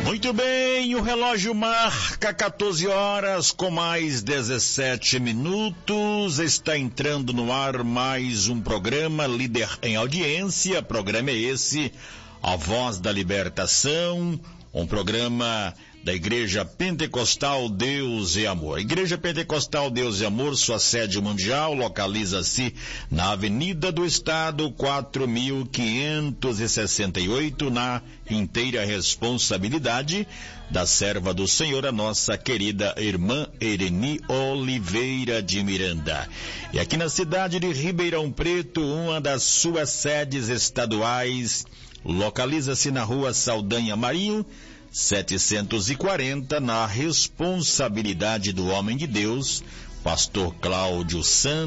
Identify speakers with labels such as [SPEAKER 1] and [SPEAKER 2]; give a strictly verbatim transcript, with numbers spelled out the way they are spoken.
[SPEAKER 1] Muito bem, o relógio marca quatorze horas com mais dezessete minutos. Está entrando no ar mais um programa Líder em Audiência. Programa é esse, A Voz da Libertação, um programa da Igreja Pentecostal Deus e Amor. Igreja Pentecostal Deus e Amor, sua sede mundial, localiza-se na Avenida do Estado, quatro mil quinhentos e sessenta e oito, na inteira responsabilidade da serva do Senhor, a nossa querida irmã Ereni Oliveira de Miranda. E aqui na cidade de Ribeirão Preto, uma das suas sedes estaduais, localiza-se na Rua Saldanha Marinho, setecentos e quarenta, na responsabilidade do homem de Deus, pastor Cláudio Santos.